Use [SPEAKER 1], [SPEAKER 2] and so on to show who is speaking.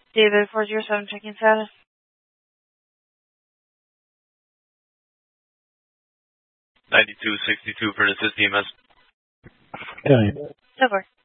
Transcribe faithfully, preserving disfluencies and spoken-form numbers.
[SPEAKER 1] David four zero seven, checking status.
[SPEAKER 2] ninety-two sixty-two for the system E M S.
[SPEAKER 3] Okay.
[SPEAKER 1] So far.